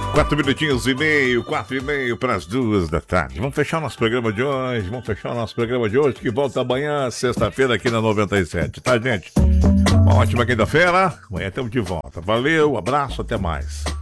Quatro e meio para as 2 da tarde. Vamos fechar o nosso programa de hoje, que volta amanhã, sexta-feira, aqui na 97, tá, gente? Uma ótima quinta-feira. Amanhã estamos de volta. Valeu, abraço, até mais.